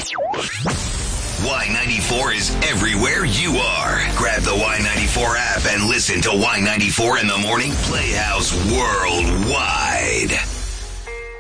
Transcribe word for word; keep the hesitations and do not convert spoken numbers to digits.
Y ninety-four is everywhere you are. Grab the Y ninety-four app and listen to Y ninety-four in the Morning Playhouse worldwide.